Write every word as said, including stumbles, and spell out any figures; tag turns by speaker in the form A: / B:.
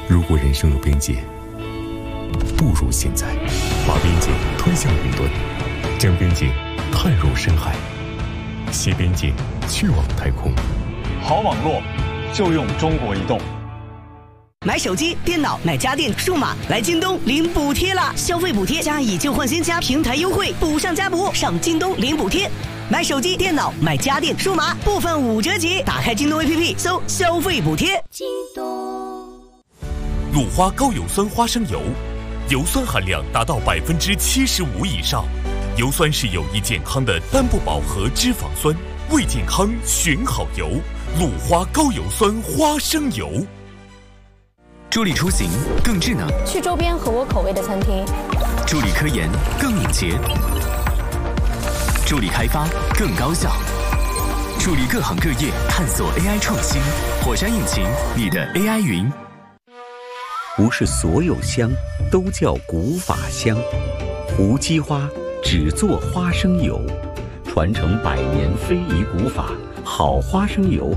A: 如果人生有边界，不如现在，把边界推向云端，将边界探入深海，携边界去往太空。
B: 好网络就用中国移动。
C: 买手机、电脑、买家电、数码，来京东领补贴啦！消费补贴加以旧换新加平台优惠，补上加补，上京东领补贴。买手机、电脑、买家电、数码，部分五折起。打开京东 A P P 搜消费补贴。
D: 京东
E: 鲁花高油酸花生油，油酸含量达到百分之七十五以上，油酸是有益健康的单不饱和脂肪酸，为健康选好油。鲁花高油酸花生油。
F: 助力出行更智能，
G: 去周边合我口味的餐厅；
F: 助力科研更敏捷，助力开发更高效，助力各行各业探索 A I 创新。火山引擎，你的 A I 云。
H: 不是所有香都叫古法香，无机花只做花生油，传承百年非遗古法，好花生油